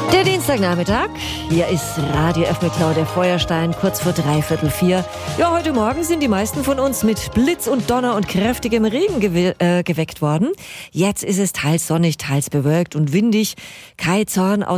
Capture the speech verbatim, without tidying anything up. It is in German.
Der Dienstagnachmittag, hier ist Radio F mit Claudia Feuerstein, kurz vor dreiviertel vier. Ja, heute Morgen sind die meisten von uns mit Blitz und Donner und kräftigem Regen gewe- äh, geweckt worden. Jetzt ist es teils sonnig, teils bewölkt und windig. Kai Zorn aus